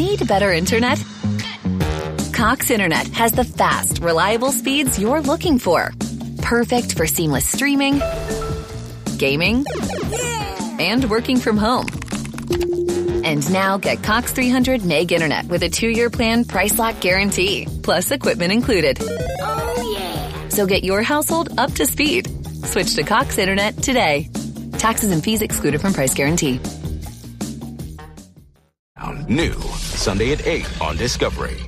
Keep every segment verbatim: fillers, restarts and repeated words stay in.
Need better internet? Cox Internet has the fast, reliable speeds you're looking for. Perfect for seamless streaming, gaming, and working from home. And now get Cox three hundred meg internet with a two-year plan price lock guarantee, plus equipment included. Oh, yeah. So get your household up to speed. Switch to Cox Internet today. Taxes and fees excluded from price guarantee. New, Sunday at eight on Discovery.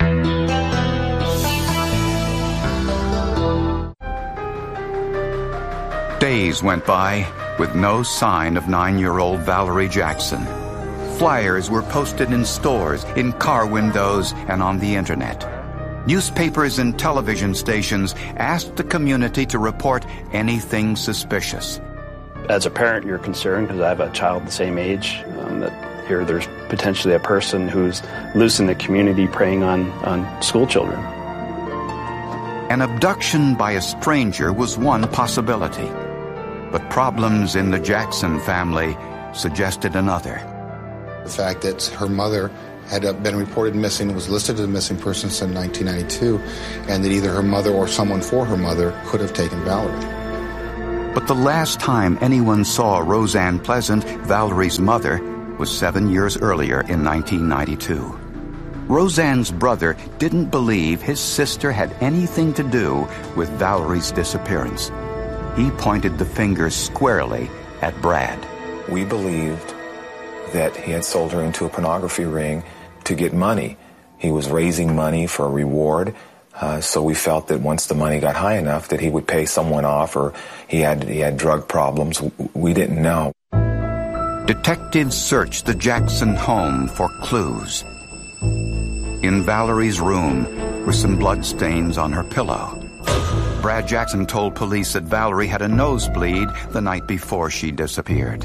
Days went by with no sign of nine-year-old Valerie Jackson. Flyers were posted in stores, in car windows, and on the internet. Newspapers and television stations asked the community to report anything suspicious. As a parent, you're concerned because I have a child the same age, um, that here there's potentially a person who's loose in the community preying on, on school children. An abduction by a stranger was one possibility, but problems in the Jackson family suggested another. The fact that her mother had been reported missing, was listed as a missing person since nineteen ninety-two, and that either her mother or someone for her mother could have taken Valerie. But the last time anyone saw Roseanne Pleasant, Valerie's mother, was seven years earlier in nineteen ninety-two. Roseanne's brother didn't believe his sister had anything to do with Valerie's disappearance. He pointed the finger squarely at Brad. We believed that he had sold her into a pornography ring to get money. He was raising money for a reward, uh, so we felt that once the money got high enough that he would pay someone off, or he had he had drug problems. We didn't know. Detectives searched the Jackson home for clues. In Valerie's room were some bloodstains on her pillow. Brad Jackson told police that Valerie had a nosebleed the night before she disappeared.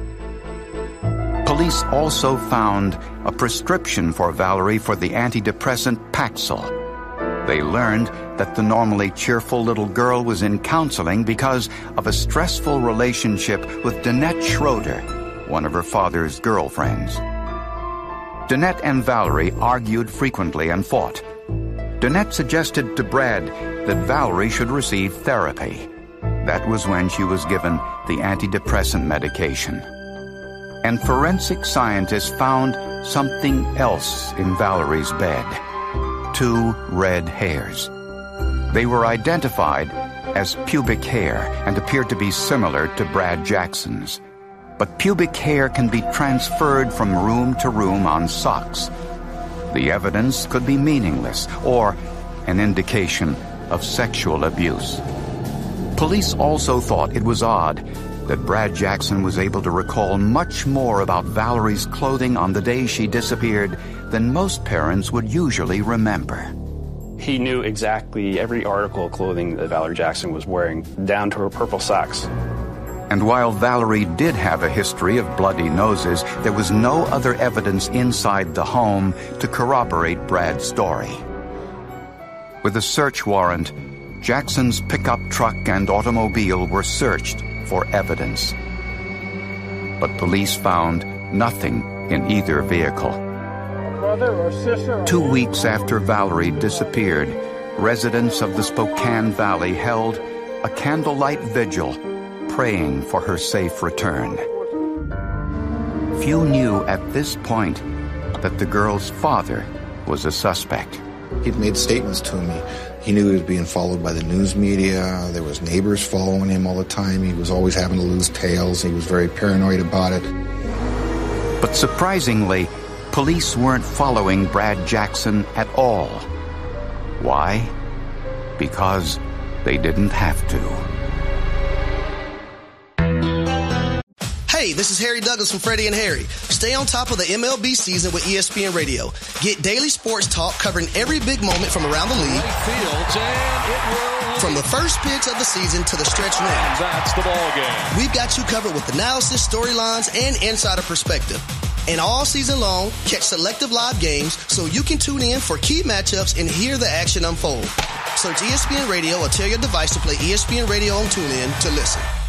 Police also found a prescription for Valerie for the antidepressant Paxil. They learned that the normally cheerful little girl was in counseling because of a stressful relationship with Danette Schroeder, one of her father's girlfriends. Danette and Valerie argued frequently and fought. Danette suggested to Brad that Valerie should receive therapy. That was when she was given the antidepressant medication. And forensic scientists found something else in Valerie's bed. Two red hairs. They were identified as pubic hair and appeared to be similar to Brad Jackson's. But pubic hair can be transferred from room to room on socks. The evidence could be meaningless or an indication of sexual abuse. Police also thought it was odd that Brad Jackson was able to recall much more about Valerie's clothing on the day she disappeared than most parents would usually remember. He knew exactly every article of clothing that Valerie Jackson was wearing, down to her purple socks. And while Valerie did have a history of bloody noses, there was no other evidence inside the home to corroborate Brad's story. With a search warrant, Jackson's pickup truck and automobile were searched for evidence. But police found nothing in either vehicle. Brother or sister. Two weeks after Valerie disappeared, residents of the Spokane Valley held a candlelight vigil, praying for her safe return. Few knew at this point that the girl's father was a suspect. He'd made statements to me. He knew he was being followed by the news media. There was neighbors following him all the time. He was always having to lose tails. He was very paranoid about it. But surprisingly, police weren't following Brad Jackson at all. Why? Because they didn't have to. Hey, this is Harry Douglas from Freddie and Harry. Stay on top of the M L B season with E S P N Radio. Get daily sports talk covering every big moment from around the league. From the first pitch of the season to the stretch run. That's the ball game. We've got you covered with analysis, storylines, and insider perspective. And all season long, catch selective live games so you can tune in for key matchups and hear the action unfold. Search E S P N Radio or tell your device to play E S P N Radio on TuneIn to listen.